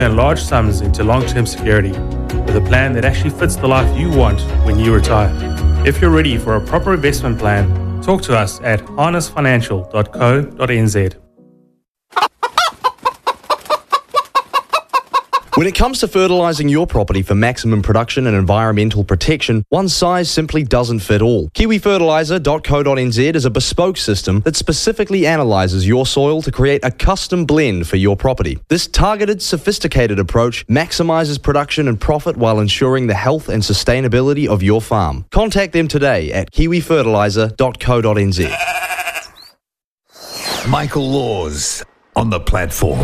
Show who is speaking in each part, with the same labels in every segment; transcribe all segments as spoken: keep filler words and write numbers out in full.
Speaker 1: large sums into long-term security with a plan that actually fits the life you want when you retire. If you're ready for a proper investment plan, talk to us at harness financial dot co dot n z.
Speaker 2: When it comes to fertilising your property for maximum production and environmental protection, one size simply doesn't fit all. kiwi fertiliser dot co dot n z is a bespoke system that specifically analyses your soil to create a custom blend for your property. This targeted, sophisticated approach maximises production and profit while ensuring the health and sustainability of your farm. Contact them today at kiwi fertiliser dot co dot n z.
Speaker 3: Michael Laws on the platform.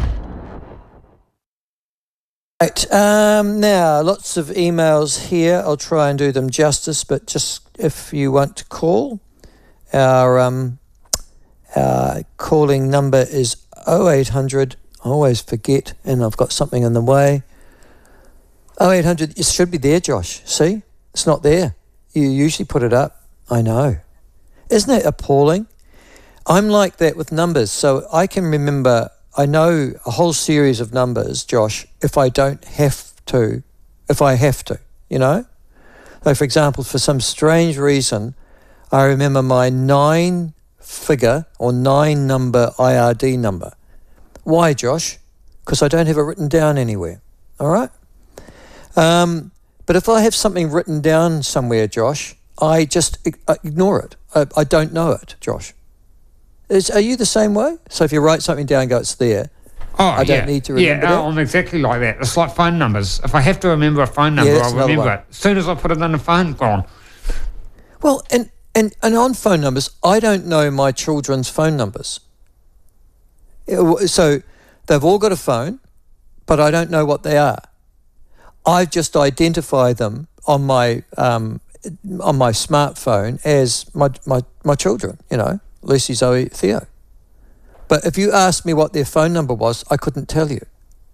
Speaker 4: Right, um, now, lots of emails here. I'll try and do them justice, but just if you want to call, our, um, our calling number is oh eight hundred, I always forget, and I've got something in the way. oh eight hundred, it should be there, Josh. See? It's not there. You usually put it up. I know. Isn't it appalling? I'm like that with numbers, so I can remember... I know a whole series of numbers, Josh, if I don't have to, if I have to, you know? So, for example, for some strange reason, I remember my nine-figure or nine-number I R D number. Why, Josh? Because I don't have it written down anywhere, all right? Um, but if I have something written down somewhere, Josh, I just ignore it. I, I don't know it, Josh. Is, are you the same way? So if you write something down and go, it's there,
Speaker 5: oh,
Speaker 4: I don't
Speaker 5: yeah.
Speaker 4: need to remember
Speaker 5: yeah,
Speaker 4: that?
Speaker 5: Yeah, I'm exactly like that. It's like phone numbers. If I have to remember a phone number,
Speaker 4: Yeah,
Speaker 5: I'll remember
Speaker 4: one.
Speaker 5: it. As soon as I put it on the phone, gone.
Speaker 4: Well, and, and, and on phone numbers, I don't know my children's phone numbers. So they've all got a phone, but I don't know what they are. I just identify them on my um, on my smartphone as my, my, my children, you know. Lucy, Zoe, Theo. But if you asked me what their phone number was, I couldn't tell you.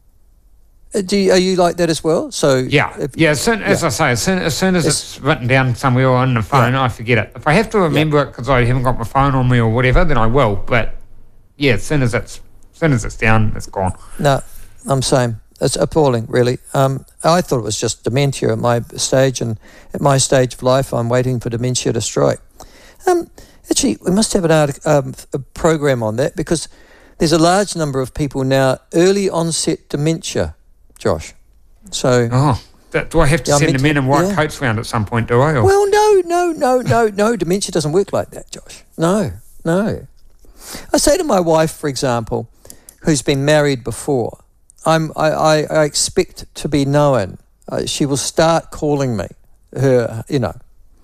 Speaker 4: Do you, are you like that as well? So
Speaker 5: yeah,
Speaker 4: if,
Speaker 5: yeah. As soon as
Speaker 4: yeah.
Speaker 5: I say, as soon as, soon as it's, it's written down somewhere on the phone, yeah. I forget it. If I have to remember yeah. it because I haven't got my phone on me or whatever, then I will. But yeah, as soon as it's as soon as it's down, it's gone.
Speaker 4: No, I'm same. It's appalling, really. Um, I thought it was just dementia at my stage, and at my stage of life, I'm waiting for dementia to strike. Um. Actually, we must have an art, um, a program on that because there's a large number of people now early onset dementia, Josh. So,
Speaker 5: oh, that, do I have to
Speaker 4: yeah,
Speaker 5: send the men in white
Speaker 4: yeah.
Speaker 5: coats round at some point? Do I? Or?
Speaker 4: Well, no, no, no, no, no. Dementia doesn't work like that, Josh. No, no. I say to my wife, for example, who's been married before, I'm, I, I, I expect to be known. Uh, she will start calling me her, you know.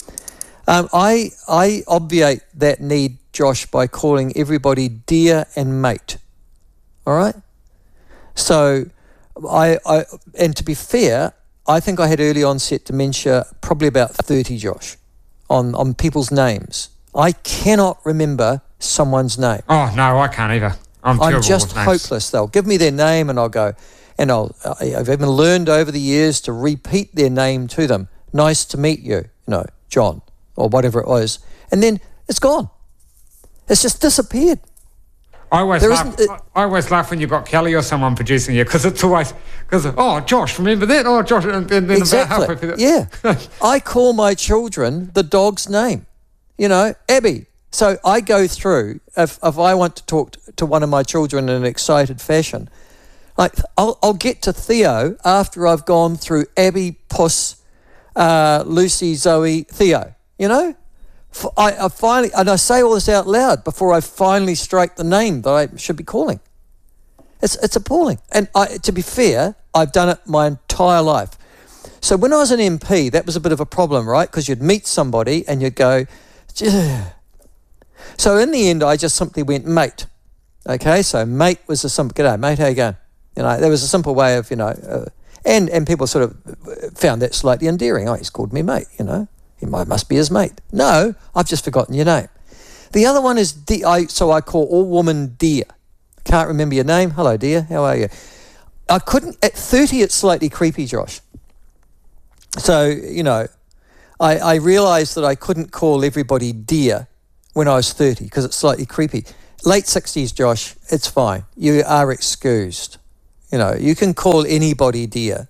Speaker 4: Um, I I obviate that need, Josh, by calling everybody dear and mate. All right? So, I, I and to be fair, I think I had early onset dementia probably about thirty, Josh, on, on people's names. I cannot remember someone's name.
Speaker 5: Oh, no, I can't either. I'm terrible
Speaker 4: I'm just
Speaker 5: with names.
Speaker 4: hopeless. They'll give me their name and I'll go, and I'll, I've even learned over the years to repeat their name to them. Nice to meet you, you know, John. Or whatever it was, and then it's gone. It's just disappeared.
Speaker 5: I always
Speaker 4: there
Speaker 5: laugh.
Speaker 4: It,
Speaker 5: I always laugh when you've got Kelly or someone producing you because it's always because oh Josh, remember that? Oh Josh, and then
Speaker 4: exactly.
Speaker 5: about halfway through that.
Speaker 4: Yeah, I call my children the dog's name. You know, Abby. So I go through if if I want to talk to one of my children in an excited fashion, like I'll I'll get to Theo after I've gone through Abby, Puss, uh, Lucy, Zoe, Theo. You know, I, I finally, and I say all this out loud before I finally strike the name that I should be calling. It's it's appalling. And I, to be fair, I've done it my entire life. So when I was an M P, that was a bit of a problem, right? Because you'd meet somebody and you'd go, Ugh. So in the end, I just simply went, mate. Okay, so mate was a simple, g'day, mate, how you going? You know, there was a simple way of, you know, uh, and, and people sort of found that slightly endearing. Oh, he's called me mate, you know. He might, must be his mate. No, I've just forgotten your name. The other one is, de- I, so I call all women dear. Can't remember your name. Hello, dear. How are you? I couldn't, at thirty, it's slightly creepy, Josh. So, you know, I, I realised that I couldn't call everybody dear when I was thirty because it's slightly creepy. Late sixties, Josh, it's fine. You are excused. You know, you can call anybody dear.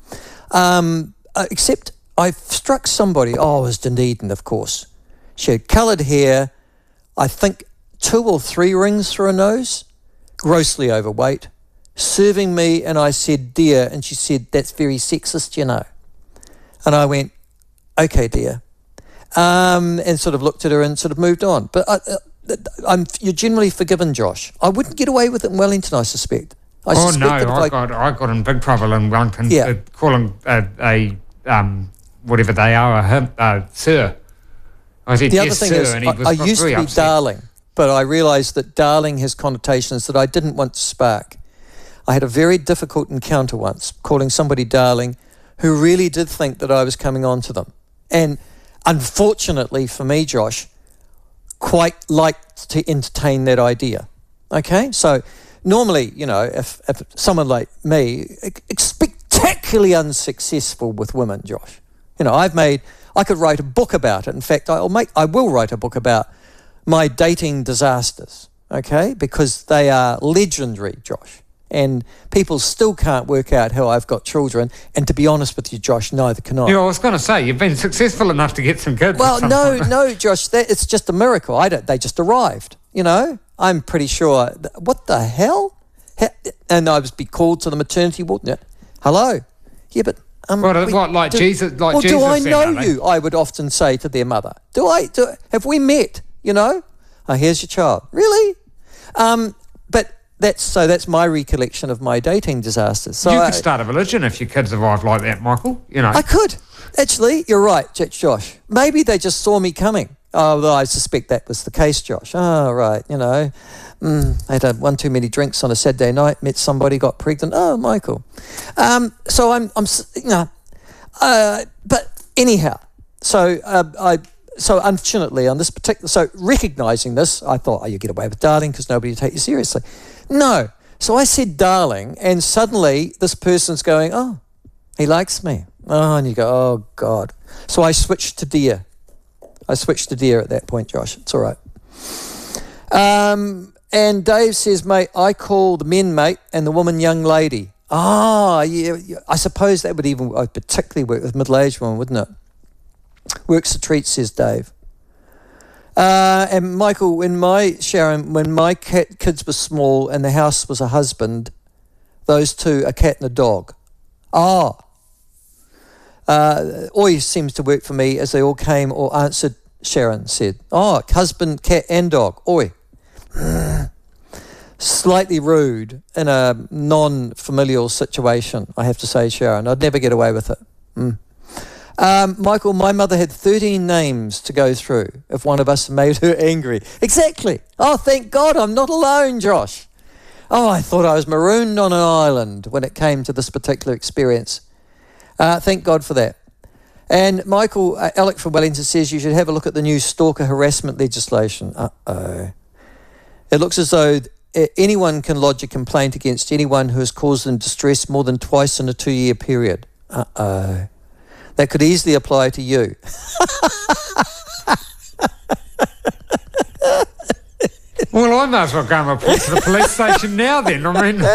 Speaker 4: Um, uh, except I've struck somebody, oh, it was Dunedin, of course. She had coloured hair, I think two or three rings through her nose, grossly overweight, serving me, and I said, dear, and she said, that's very sexist, you know. And I went, okay, dear, um, and sort of looked at her and sort of moved on. But I, uh, I'm, you're generally forgiven, Josh. I wouldn't get away with it in Wellington, I suspect. I
Speaker 5: oh
Speaker 4: suspect
Speaker 5: no,
Speaker 4: that if
Speaker 5: I,
Speaker 4: I
Speaker 5: got I got in big trouble in Wellington.
Speaker 4: Yeah.
Speaker 5: Uh, calling a, a um whatever they are a him, uh, sir. I said
Speaker 4: The other
Speaker 5: yes,
Speaker 4: thing
Speaker 5: sir,
Speaker 4: is,
Speaker 5: and he
Speaker 4: I,
Speaker 5: was
Speaker 4: I
Speaker 5: got
Speaker 4: used to
Speaker 5: very
Speaker 4: be
Speaker 5: upset.
Speaker 4: darling, but I realised that darling has connotations that I didn't want to spark. I had a very difficult encounter once, calling somebody darling, who really did think that I was coming on to them. And unfortunately for me, Josh, quite liked to entertain that idea. Okay? So normally, you know, if, if someone like me, spectacularly unsuccessful with women, Josh, you know, I've made, I could write a book about it. In fact, I'll make, I will write a book about my dating disasters, okay? Because they are legendary, Josh. And people still can't work out how I've got children. And to be honest with you, Josh, neither can I.
Speaker 5: Yeah, I was going to say, you've been successful enough to get some kids.
Speaker 4: Well,
Speaker 5: at some
Speaker 4: no,
Speaker 5: point.
Speaker 4: no, Josh, that, it's just a miracle. I don't, they just arrived, you know? I'm pretty sure. th- What the hell? He- And I was be called to the maternity ward. Yeah. Hello? Yeah, but... Um,
Speaker 5: What,
Speaker 4: we-
Speaker 5: what, like
Speaker 4: do-
Speaker 5: Jesus? Like
Speaker 4: well,
Speaker 5: Jesus
Speaker 4: do I
Speaker 5: said,
Speaker 4: know
Speaker 5: are they?
Speaker 4: you? I would often say to their mother. Do I? Do, have we met? You know? Oh, here's your child. Really? Um, but that's so. That's my recollection of my dating disasters. So
Speaker 5: you
Speaker 4: I,
Speaker 5: could start a religion if your kids arrived like that, Michael. You know.
Speaker 4: I could actually. You're right, J- Josh. Maybe they just saw me coming. Although I suspect that was the case, Josh. Oh, right. You know, mm, I had had one too many drinks on a Saturday night. Met somebody, got pregnant. Oh, Michael. Um, so I'm, I'm, s- you know, uh, but anyhow. So uh, I. So unfortunately, on this particular, so recognising this, I thought, oh, you get away with darling because nobody will take you seriously. No. So I said darling, and suddenly this person's going, oh, he likes me. Oh, and you go, oh, God. So I switched to dear. I switched to dear at that point, Josh. It's all right. Um, and Dave says, mate, I call the men mate and the woman young lady. Ah, yeah, yeah. I suppose that would even uh, particularly work with middle-aged women, wouldn't it? Works a treat, says Dave. Uh, and Michael, when my Sharon, when my cat, kids were small and the house was a husband, those two, a cat and a dog. Ah. Uh, always seems to work for me as they all came or answered, Sharon said. Oh, husband, cat and dog. Oi. Slightly rude in a non-familial situation, I have to say, Sharon. I'd never get away with it. Mm. Um, Michael, my mother had thirteen names to go through if one of us made her angry. Exactly. Oh, thank God I'm not alone, Josh. Oh, I thought I was marooned on an island when it came to this particular experience. Uh, thank God for that. And Michael, uh, Alec from Wellington says you should have a look at the new stalker harassment legislation. Uh-oh. It looks as though th- anyone can lodge a complaint against anyone who has caused them distress more than twice in a two-year period. Uh-oh. That could easily apply to you.
Speaker 5: Well, I might as well go and report to the police station now then. I mean...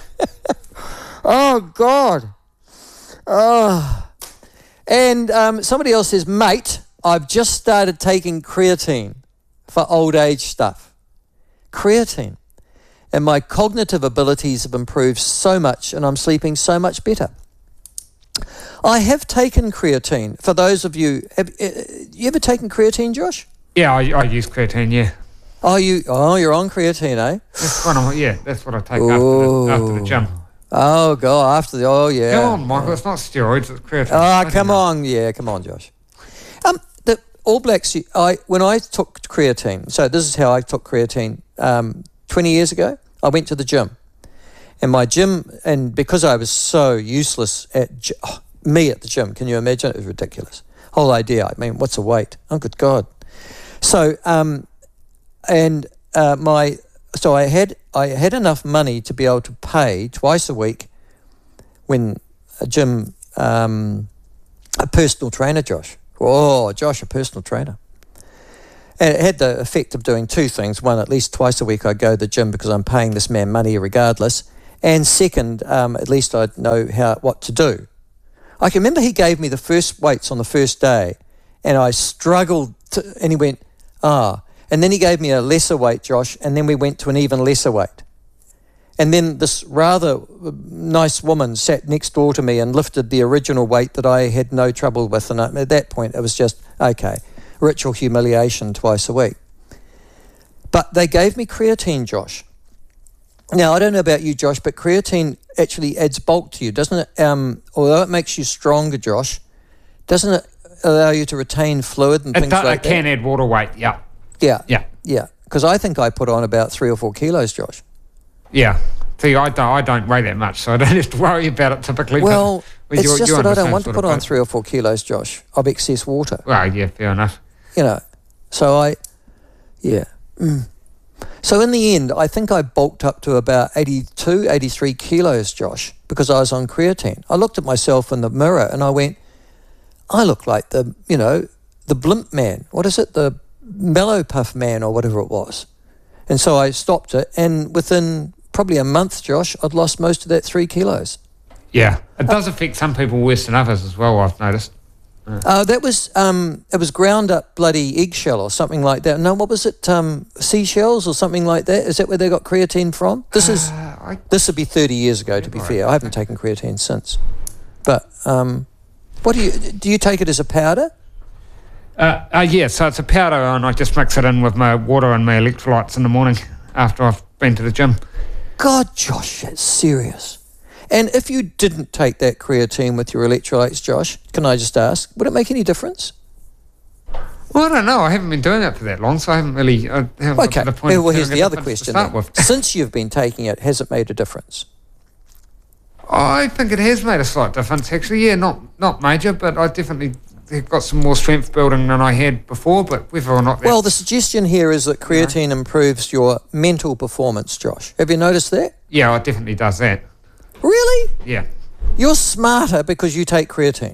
Speaker 4: Oh, God. Oh. And um, somebody else says, mate, I've just started taking creatine for old age stuff. Creatine. And my cognitive abilities have improved so much and I'm sleeping so much better. I have taken creatine. For those of you, have uh, you ever taken creatine, Josh?
Speaker 5: Yeah, I, I use creatine, yeah.
Speaker 4: Oh, you? Oh, you're on creatine, eh?
Speaker 5: That's one of my, yeah, that's what I take after the, after the gym.
Speaker 4: Oh, God, after the, oh, yeah.
Speaker 5: Come on, Michael, it's not steroids, it's creatine.
Speaker 4: Ah, come on, yeah, come on, Josh. Um, the All Blacks, I when I took creatine, so this is how I took creatine um, twenty years ago, I went to the gym. And my gym, and because I was so useless at, gy- oh, me at the gym, can you imagine? It was ridiculous. Whole idea, I mean, what's a weight? Oh, good God. So, um, and uh, my, so I had, I had enough money to be able to pay twice a week when a gym, um, a personal trainer, Josh. Oh, Josh, a personal trainer. And it had the effect of doing two things. One, at least twice a week I go to the gym because I'm paying this man money regardless. And second, um, at least I'd know how what to do. I can remember he gave me the first weights on the first day, and I struggled, to, and he went, ah. And then he gave me a lesser weight, Josh, and then we went to an even lesser weight. And then this rather nice woman sat next door to me and lifted the original weight that I had no trouble with. And at that point, it was just, okay, ritual humiliation twice a week. But they gave me creatine, Josh. Now, I don't know about you, Josh, but creatine actually adds bulk to you, doesn't it? Um, although it makes you stronger, Josh, doesn't it allow you to retain fluid and
Speaker 5: It,
Speaker 4: things
Speaker 5: do,
Speaker 4: like
Speaker 5: it
Speaker 4: that?
Speaker 5: can add water weight, yeah.
Speaker 4: Yeah.
Speaker 5: Yeah.
Speaker 4: Yeah. Because I think I put on about three or four kilos, Josh.
Speaker 5: Yeah. See, I don't, I don't weigh that much, so I don't have to worry about it typically.
Speaker 4: Well,
Speaker 5: but
Speaker 4: it's
Speaker 5: you-
Speaker 4: just
Speaker 5: you
Speaker 4: that I don't
Speaker 5: understand
Speaker 4: want to
Speaker 5: sort
Speaker 4: put
Speaker 5: of
Speaker 4: on
Speaker 5: both.
Speaker 4: three or four kilos, Josh, of excess water.
Speaker 5: Well, yeah, fair enough.
Speaker 4: You know, so I, yeah. Mm. So in the end, I think I bulked up to about eighty-two, eighty-three kilos, Josh, because I was on creatine. I looked at myself in the mirror and I went, I look like the, you know, the blimp man. What is it? The mellow puff man or whatever it was. And so I stopped it, and within probably a month, Josh, I'd lost most of that three kilos.
Speaker 5: Yeah. It does affect some people worse than others as well, I've noticed.
Speaker 4: Uh, that was um, it was ground up bloody eggshell or something like that. No, what was it? Um, seashells or something like that? Is that where they got creatine from? This is
Speaker 5: Uh, I,
Speaker 4: this would be thirty years ago. To be fair, I haven't taken creatine since. But um, what do you do? You take it as a powder?
Speaker 5: uh, uh, yeah, so it's a powder and I just mix it in with my water and my electrolytes in the morning after I've been to the gym.
Speaker 4: God, Josh, that's serious. And if you didn't take that creatine with your electrolytes, Josh, can I just ask, would it make any difference?
Speaker 5: Well, I don't know. I haven't been doing it for that long, so I haven't really... I haven't got
Speaker 4: Okay,
Speaker 5: to the point
Speaker 4: well,
Speaker 5: of
Speaker 4: here's
Speaker 5: having
Speaker 4: the
Speaker 5: a
Speaker 4: other
Speaker 5: difference to
Speaker 4: question
Speaker 5: start
Speaker 4: then.
Speaker 5: with.
Speaker 4: Since you've been taking it, has it made a difference?
Speaker 5: I think it has made a slight difference, actually. Yeah, not not major, but I definitely got some more strength building than I had before, but whether or not that...
Speaker 4: Well, the suggestion here is that creatine improves your mental performance, Josh. Have you noticed that?
Speaker 5: Yeah, it definitely does that.
Speaker 4: Really?
Speaker 5: Yeah.
Speaker 4: You're smarter because you take creatine.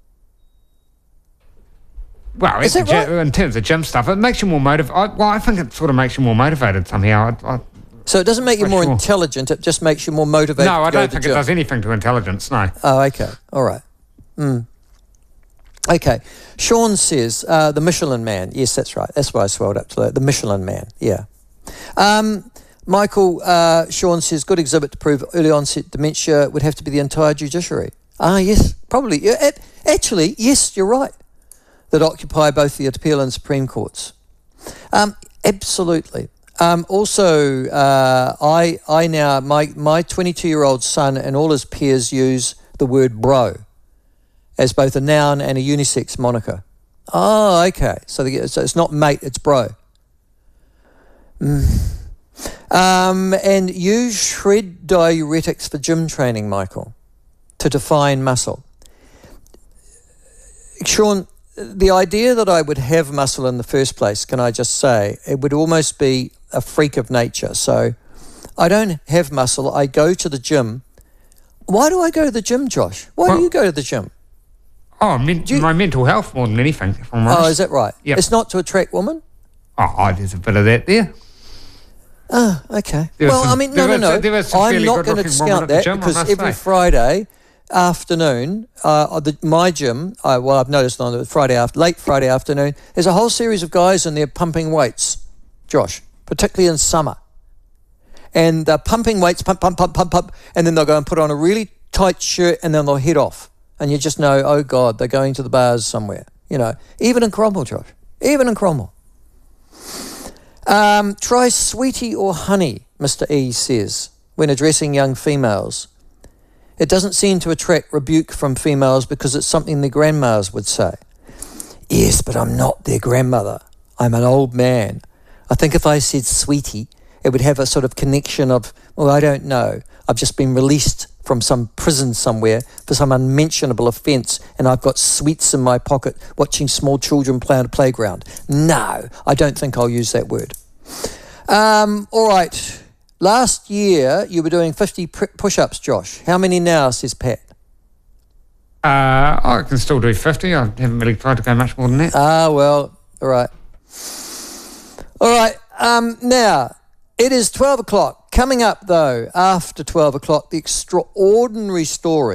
Speaker 5: Well,
Speaker 4: Is
Speaker 5: in,
Speaker 4: that right?
Speaker 5: in terms of gym stuff, it makes you more motivated. Well, I think it sort of makes you more motivated somehow. I, I,
Speaker 4: So it doesn't make you
Speaker 5: Not
Speaker 4: more
Speaker 5: sure.
Speaker 4: intelligent, it just makes you more motivated
Speaker 5: no,
Speaker 4: to
Speaker 5: I
Speaker 4: go
Speaker 5: don't
Speaker 4: to
Speaker 5: think
Speaker 4: the
Speaker 5: it
Speaker 4: gym.
Speaker 5: does anything to intelligence, no.
Speaker 4: Oh, okay. All right. Mm. Okay. Sean says, uh, the Michelin Man. Yes, that's right. That's why I swelled up to that. The Michelin Man. Yeah. Um, Michael, uh, Sean says, good exhibit to prove early onset dementia would have to be the entire judiciary. Ah, yes, probably. Yeah, a- actually, yes, you're right. That occupy both the appeal and Supreme Courts. Um, absolutely. Um, also, uh, I I now, my my twenty-two-year-old son and all his peers use the word bro as both a noun and a unisex moniker. Oh, okay. So, the, so it's not mate, it's bro. Mm. Um, and use shred diuretics for gym training, Michael, to define muscle. Sean, the idea that I would have muscle in the first place, can I just say, it would almost be a freak of nature. So I don't have muscle. I go to the gym. Why do I go to the gym, Josh? Why
Speaker 5: Well-
Speaker 4: do you go to the gym?
Speaker 5: Oh, men-
Speaker 4: you-
Speaker 5: my mental health more than anything, if I'm
Speaker 4: Oh,
Speaker 5: honest.
Speaker 4: is that right?
Speaker 5: Yep.
Speaker 4: It's not to attract women?
Speaker 5: Oh, oh, there's a bit of that there.
Speaker 4: Ah, okay.
Speaker 5: There
Speaker 4: well,
Speaker 5: was some-
Speaker 4: I mean, no,
Speaker 5: there
Speaker 4: no,
Speaker 5: was-
Speaker 4: no.
Speaker 5: there was some
Speaker 4: I'm
Speaker 5: fairly
Speaker 4: not going to
Speaker 5: good-looking women
Speaker 4: discount
Speaker 5: at the
Speaker 4: that
Speaker 5: gym, I
Speaker 4: because
Speaker 5: must
Speaker 4: every
Speaker 5: say.
Speaker 4: Friday afternoon, uh, the, my gym, uh, well, I've noticed on the Friday after, late Friday afternoon, there's a whole series of guys in there pumping weights, Josh, particularly in summer. And they're pumping weights, pump, pump, pump, pump, pump, and then they'll go and put on a really tight shirt and then they'll head off. And you just know, oh, God, they're going to the bars somewhere. You know, even in Cromwell, Josh, even in Cromwell. Um, try sweetie or honey, Mister E says, when addressing young females. It doesn't seem to attract rebuke from females because it's something their grandmas would say. Yes, but I'm not their grandmother. I'm an old man. I think if I said sweetie, it would have a sort of connection of, well, I don't know. I've just been released from some prison somewhere for some unmentionable offence and I've got sweets in my pocket watching small children play on a playground. No, I don't think I'll use that word. Um, all right. Last year, you were doing fifty push-ups, Josh. How many now, says Pat?
Speaker 5: Uh, I can still do fifty. I haven't really tried to go much more than that.
Speaker 4: Ah, well, all right. All right, um, now, it is twelve o'clock. Coming up, though, after twelve o'clock, the extraordinary story